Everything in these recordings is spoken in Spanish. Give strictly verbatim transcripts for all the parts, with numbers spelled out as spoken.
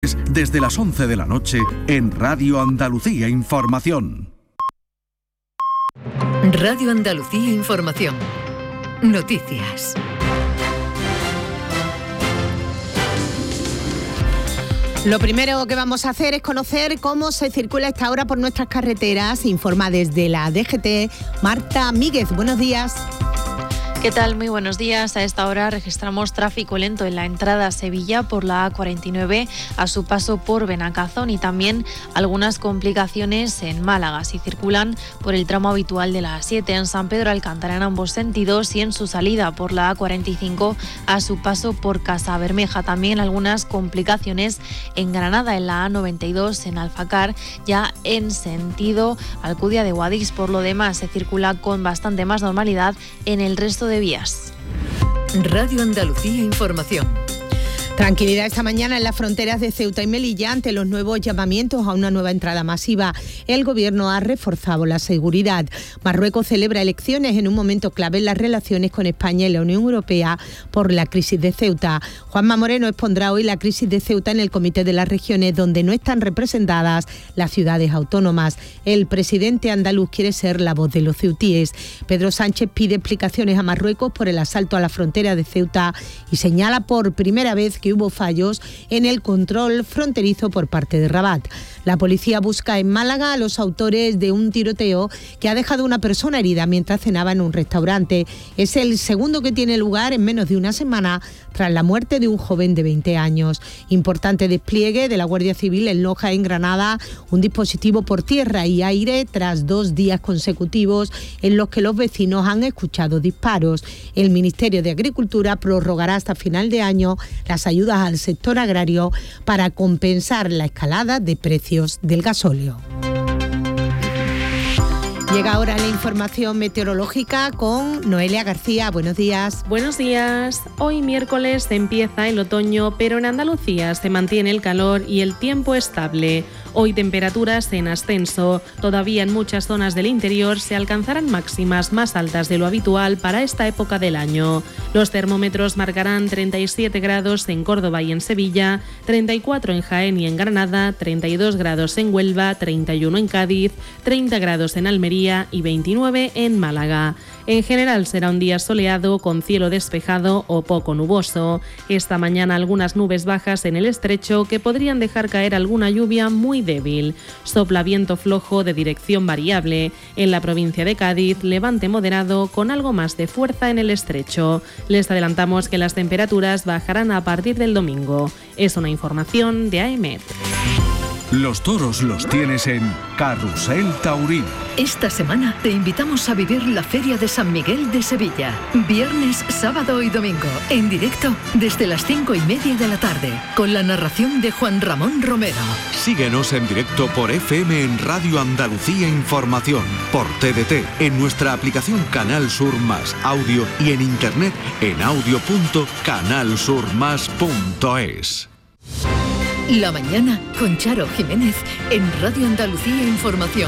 Desde las once de la noche en Radio Andalucía Información. Radio Andalucía Información. Noticias. Lo primero que vamos a hacer es conocer cómo se circula a esta hora por nuestras carreteras. Informa desde la D G T Marta Míguez. Buenos días. ¿Qué tal? Muy buenos días. A esta hora registramos tráfico lento en la entrada a Sevilla por la A cuarenta y nueve a su paso por Benancazón y también algunas complicaciones en Málaga. Si circulan por el tramo habitual de la A siete en San Pedro Alcántara en ambos sentidos y en su salida por la A cuarenta y cinco a su paso por Casabermeja. También algunas complicaciones en Granada en la A noventa y dos en Alfacar ya en sentido Alcudia de Guadix. Por lo demás se circula con bastante más normalidad en el resto de de vías. Radio Andalucía Información. Tranquilidad esta mañana en las fronteras de Ceuta y Melilla ante los nuevos llamamientos a una nueva entrada masiva. El Gobierno ha reforzado la seguridad. Marruecos celebra elecciones en un momento clave en las relaciones con España y la Unión Europea por la crisis de Ceuta. Juanma Moreno expondrá hoy la crisis de Ceuta en el Comité de las Regiones, donde no están representadas las ciudades autónomas. El presidente andaluz quiere ser la voz de los ceutíes. Pedro Sánchez pide explicaciones a Marruecos por el asalto a la frontera de Ceuta y señala por primera vez que hubo fallos en el control fronterizo por parte de Rabat. La policía busca en Málaga a los autores de un tiroteo que ha dejado a una persona herida mientras cenaba en un restaurante. Es el segundo que tiene lugar en menos de una semana tras la muerte de un joven de veinte años. Importante despliegue de la Guardia Civil en Loja, en Granada, un dispositivo por tierra y aire tras dos días consecutivos en los que los vecinos han escuchado disparos. El Ministerio de Agricultura prorrogará hasta final de año las ayudas al sector agrario para compensar la escalada de precios del gasóleo. Llega ahora la información meteorológica con Noelia García. Buenos días. Buenos días. Hoy miércoles empieza el otoño, pero en Andalucía se mantiene el calor y el tiempo estable. Hoy temperaturas en ascenso. Todavía en muchas zonas del interior se alcanzarán máximas más altas de lo habitual para esta época del año. Los termómetros marcarán treinta y siete grados en Córdoba y en Sevilla, treinta y cuatro en Jaén y en Granada, treinta y dos grados en Huelva, treinta y uno en Cádiz, treinta grados en Almería y veintinueve en Málaga. En general será un día soleado con cielo despejado o poco nuboso. Esta mañana algunas nubes bajas en el estrecho que podrían dejar caer alguna lluvia muy débil. Sopla viento flojo de dirección variable. En la provincia de Cádiz, levante moderado con algo más de fuerza en el estrecho. Les adelantamos que las temperaturas bajarán a partir del domingo. Es una información de A E M E T. Los toros los tienes en Carrusel Taurino. Esta semana te invitamos a vivir la Feria de San Miguel de Sevilla. Viernes, sábado y domingo, en directo desde las cinco y media de la tarde, con la narración de Juan Ramón Romero. Síguenos en directo por F M en Radio Andalucía Información, por T D T, en nuestra aplicación Canal Sur Más Audio y en internet en audio punto canal sur más punto es. La mañana con Charo Jiménez en Radio Andalucía Información.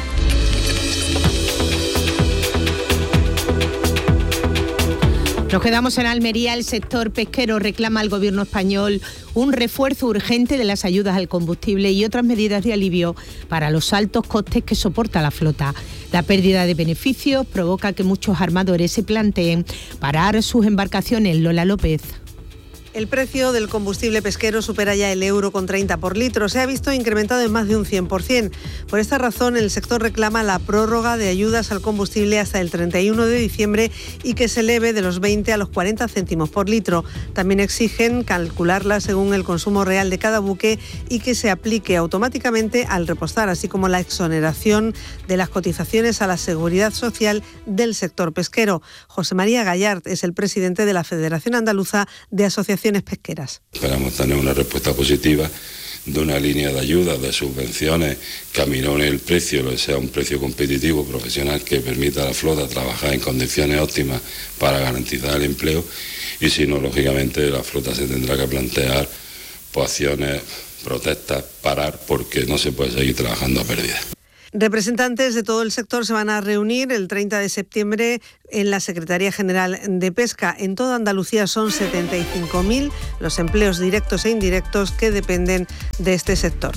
Nos quedamos en Almería. El sector pesquero reclama al gobierno español un refuerzo urgente de las ayudas al combustible y otras medidas de alivio para los altos costes que soporta la flota. La pérdida de beneficios provoca que muchos armadores se planteen parar sus embarcaciones. Lola López. El precio del combustible pesquero supera ya el euro con treinta por litro. Se ha visto incrementado en más de un cien por ciento. Por esta razón, el sector reclama la prórroga de ayudas al combustible hasta el treinta y uno de diciembre y que se eleve de los veinte a los cuarenta céntimos por litro. También exigen calcularla según el consumo real de cada buque y que se aplique automáticamente al repostar, así como la exoneración de las cotizaciones a la seguridad social del sector pesquero. José María Gallard es el presidente de la Federación Andaluza de Asociaciones pesqueras. Esperamos tener una respuesta positiva de una línea de ayuda, de subvenciones que aminore el precio, que sea un precio competitivo, profesional, que permita a la flota trabajar en condiciones óptimas para garantizar el empleo, y si no, lógicamente la flota se tendrá que plantear pues, acciones, protestas, parar, porque no se puede seguir trabajando a pérdida. Representantes de todo el sector se van a reunir el treinta de septiembre en la Secretaría General de Pesca. En toda Andalucía son setenta y cinco mil los empleos directos e indirectos que dependen de este sector.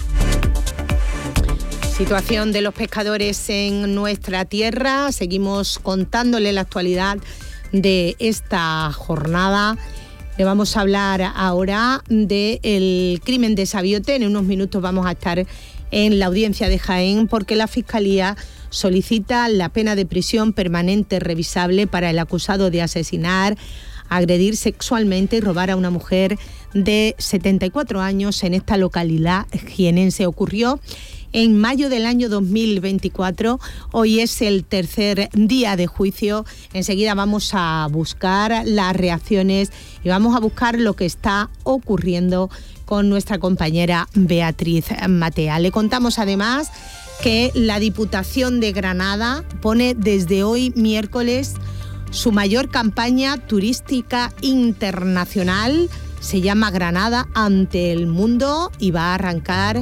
Situación de los pescadores en nuestra tierra. Seguimos contándole la actualidad de esta jornada. Le vamos a hablar ahora del crimen de Sabiote. En unos minutos vamos a estar en la audiencia de Jaén porque la Fiscalía solicita la pena de prisión permanente revisable para el acusado de asesinar, agredir sexualmente y robar a una mujer de setenta y cuatro años en esta localidad jienense. Ocurrió en mayo del año dos mil veinticuatro. Hoy es el tercer día de juicio. Enseguida vamos a buscar las reacciones y vamos a buscar lo que está ocurriendo con nuestra compañera Beatriz Matea. Le contamos además que la Diputación de Granada pone desde hoy miércoles su mayor campaña turística internacional. Se llama Granada ante el mundo y va a arrancar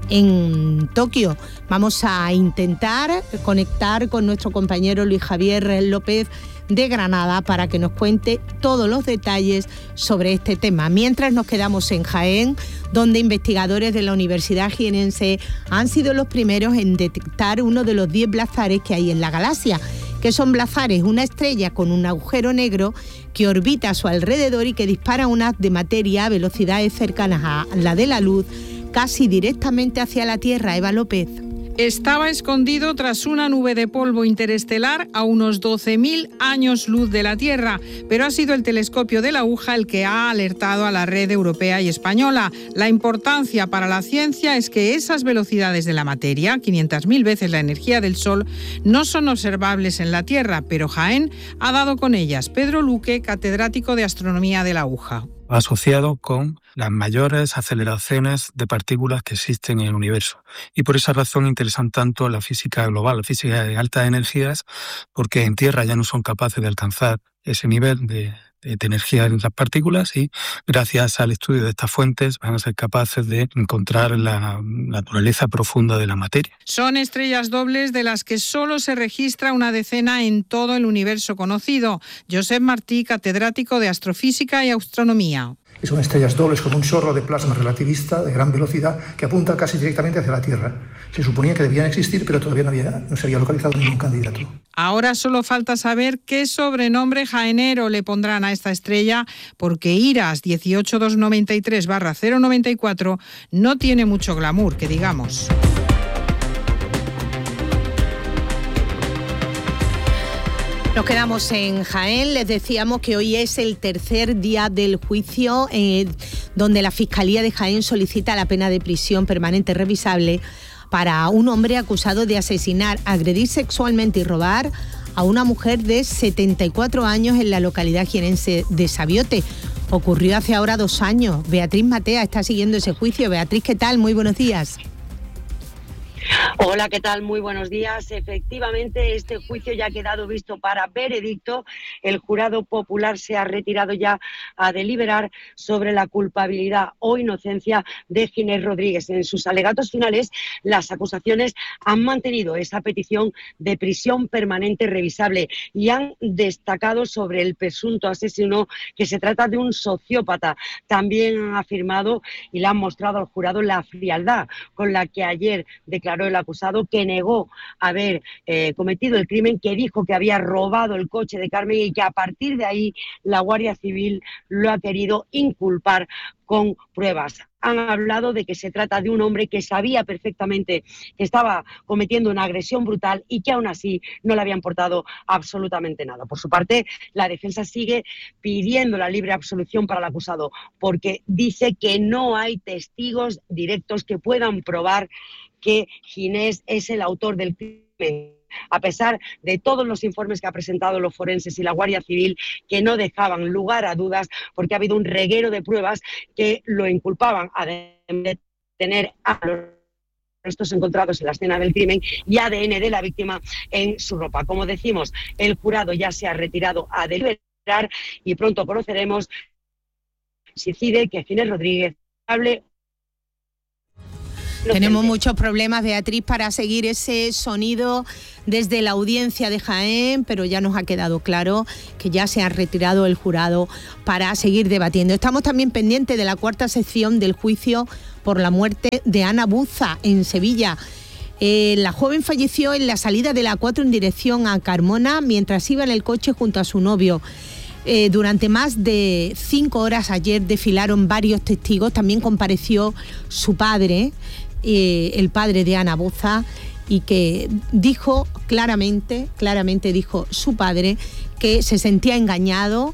en Tokio. Vamos a intentar conectar con nuestro compañero Luis Javier López de Granada para que nos cuente todos los detalles sobre este tema. Mientras nos quedamos en Jaén, donde investigadores de la Universidad Jienense han sido los primeros en detectar uno de los diez blazares que hay en la galaxia. ¿Qué son blazares? Una estrella con un agujero negro que orbita a su alrededor y que dispara un haz de materia a velocidades cercanas a la de la luz, casi directamente hacia la Tierra. Eva López. Estaba escondido tras una nube de polvo interestelar a unos doce mil años luz de la Tierra, pero ha sido el telescopio de la aguja el que ha alertado a la red europea y española. La importancia para la ciencia es que esas velocidades de la materia, quinientas mil veces la energía del Sol, no son observables en la Tierra, pero Jaén ha dado con ellas. Pedro Luque, catedrático de Astronomía de la aguja. Asociado con las mayores aceleraciones de partículas que existen en el universo. Y por esa razón interesan tanto la física global, la física de altas energías, porque en Tierra ya no son capaces de alcanzar ese nivel de, de, de energía en las partículas y gracias al estudio de estas fuentes van a ser capaces de encontrar la naturaleza profunda de la materia. Son estrellas dobles de las que solo se registra una decena en todo el universo conocido. Josep Martí, catedrático de Astrofísica y Astronomía. Son estrellas dobles con un chorro de plasma relativista de gran velocidad que apunta casi directamente hacia la Tierra. Se suponía que debían existir, pero todavía no, había, no se había localizado ningún candidato. Ahora solo falta saber qué sobrenombre jaenero le pondrán a esta estrella, porque IRAS dieciocho mil doscientos noventa y tres barra cero noventa y cuatro no tiene mucho glamour, que digamos. Nos quedamos en Jaén. Les decíamos que hoy es el tercer día del juicio eh, donde la Fiscalía de Jaén solicita la pena de prisión permanente revisable para un hombre acusado de asesinar, agredir sexualmente y robar a una mujer de setenta y cuatro años en la localidad jienense de Sabiote. Ocurrió hace ahora dos años. Beatriz Matea está siguiendo ese juicio. Beatriz, ¿qué tal? Muy buenos días. Hola, ¿qué tal? Muy buenos días. Efectivamente, este juicio ya ha quedado visto para veredicto. El jurado popular se ha retirado ya a deliberar sobre la culpabilidad o inocencia de Ginés Rodríguez. En sus alegatos finales, las acusaciones han mantenido esa petición de prisión permanente revisable y han destacado sobre el presunto asesino que se trata de un sociópata. También han afirmado y le han mostrado al jurado la frialdad con la que ayer declaró el acusado, que negó haber eh, cometido el crimen, que dijo que había robado el coche de Carmen y que a partir de ahí la Guardia Civil lo ha querido inculpar con pruebas. Han hablado de que se trata de un hombre que sabía perfectamente que estaba cometiendo una agresión brutal y que aún así no le había importado absolutamente nada. Por su parte, la defensa sigue pidiendo la libre absolución para el acusado porque dice que no hay testigos directos que puedan probar que Ginés es el autor del crimen, a pesar de todos los informes que ha presentado los forenses y la Guardia Civil, que no dejaban lugar a dudas, porque ha habido un reguero de pruebas que lo inculpaban, además de tener a los restos encontrados en la escena del crimen y A D N de la víctima en su ropa. Como decimos, el jurado ya se ha retirado a deliberar y pronto conoceremos si decide que Ginés Rodríguez hable. Tenemos muchos problemas, Beatriz, para seguir ese sonido desde la audiencia de Jaén, pero ya nos ha quedado claro que ya se ha retirado el jurado para seguir debatiendo. Estamos también pendientes de la cuarta sección del juicio por la muerte de Ana Buza en Sevilla. Eh, la joven falleció en la salida de la A cuatro en dirección a Carmona mientras iba en el coche junto a su novio. Eh, durante más de cinco horas ayer desfilaron varios testigos. También compareció su padre, eh, el padre de Ana Buza, y que dijo claramente, claramente dijo su padre que se sentía engañado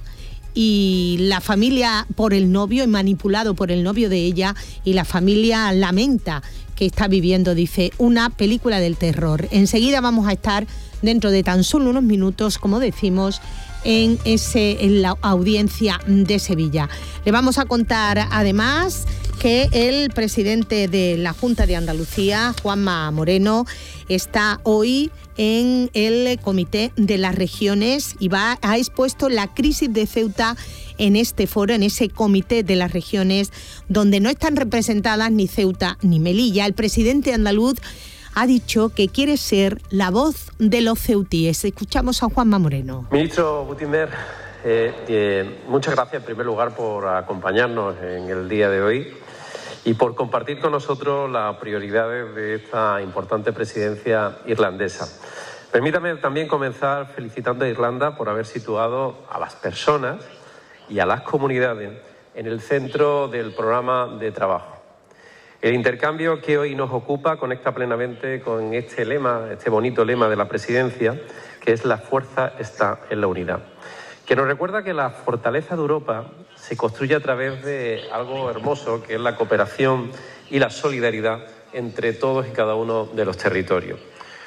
y la familia por el novio, y manipulado por el novio de ella, y la familia lamenta que está viviendo, dice, una película del terror. Enseguida vamos a estar, dentro de tan solo unos minutos, como decimos, en, ese, en la audiencia de Sevilla. Le vamos a contar además que el presidente de la Junta de Andalucía, Juanma Moreno, está hoy en el Comité de las Regiones y va, ha expuesto la crisis de Ceuta en este foro, en ese Comité de las Regiones, donde no están representadas ni Ceuta ni Melilla. El presidente andaluz ha dicho que quiere ser la voz de los ceutíes. Escuchamos a Juanma Moreno. Ministro Butimer, eh, eh, muchas gracias en primer lugar por acompañarnos en el día de hoy y por compartir con nosotros las prioridades de esta importante presidencia irlandesa. Permítame también comenzar felicitando a Irlanda por haber situado a las personas y a las comunidades en el centro del programa de trabajo. El intercambio que hoy nos ocupa conecta plenamente con este lema, este bonito lema de la presidencia, que es la fuerza está en la unidad, que nos recuerda que la fortaleza de Europa se construye a través de algo hermoso, que es la cooperación y la solidaridad entre todos y cada uno de los territorios.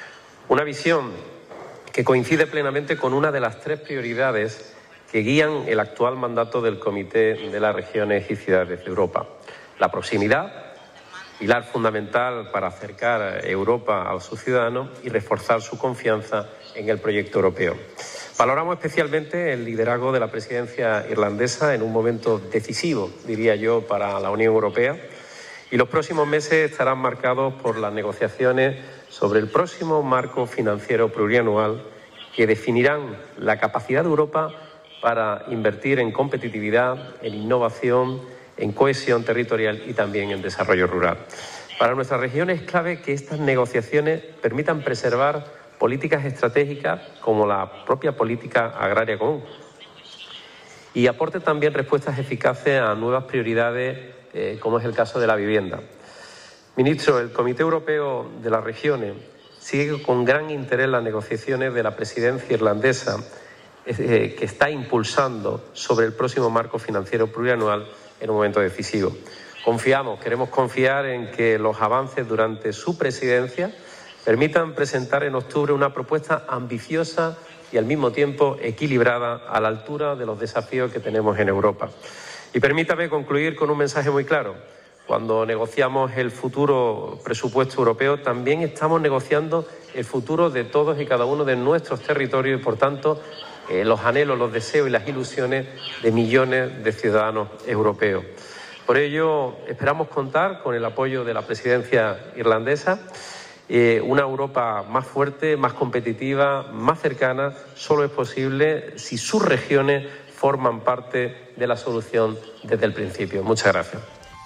Una visión que coincide plenamente con una de las tres prioridades que guían el actual mandato del Comité de las Regiones y Ciudades de Europa. La proximidad, pilar fundamental para acercar Europa a sus ciudadanos y reforzar su confianza en el proyecto europeo. Valoramos especialmente el liderazgo de la presidencia irlandesa en un momento decisivo, diría yo, para la Unión Europea, y los próximos meses estarán marcados por las negociaciones sobre el próximo marco financiero plurianual que definirán la capacidad de Europa para invertir en competitividad, en innovación, en cohesión territorial y también en desarrollo rural. Para nuestra región es clave que estas negociaciones permitan preservar políticas estratégicas como la propia política agraria común y aporte también respuestas eficaces a nuevas prioridades, eh, como es el caso de la vivienda. Ministro, el Comité Europeo de las Regiones sigue con gran interés las negociaciones de la presidencia irlandesa eh, que está impulsando sobre el próximo marco financiero plurianual en un momento decisivo. Confiamos, queremos confiar en que los avances durante su presidencia permitan presentar en octubre una propuesta ambiciosa y al mismo tiempo equilibrada a la altura de los desafíos que tenemos en Europa. Y permítame concluir con un mensaje muy claro. Cuando negociamos el futuro presupuesto europeo, también estamos negociando el futuro de todos y cada uno de nuestros territorios y, por tanto, eh, los anhelos, los deseos y las ilusiones de millones de ciudadanos europeos. Por ello, esperamos contar con el apoyo de la presidencia irlandesa. Eh, una Europa más fuerte, más competitiva, más cercana, solo es posible si sus regiones forman parte de la solución desde el principio. Muchas gracias.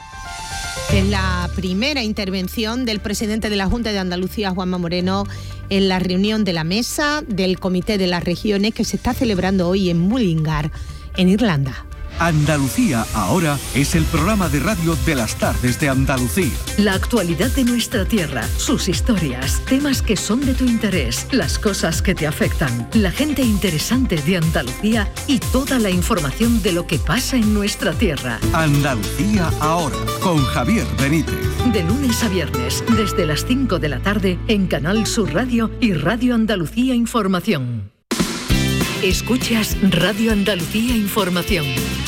En la primera intervención del presidente de la Junta de Andalucía, Juanma Moreno, en la reunión de la mesa del Comité de las Regiones que se está celebrando hoy en Mullingar, en Irlanda. Andalucía ahora es el programa de radio de las tardes de Andalucía. La actualidad de nuestra tierra, sus historias, temas que son de tu interés, las cosas que te afectan, la gente interesante de Andalucía y toda la información de lo que pasa en nuestra tierra. Andalucía ahora, con Javier Benítez. De lunes a viernes, desde las cinco de la tarde, en Canal Sur Radio y Radio Andalucía Información. Escuchas Radio Andalucía Información.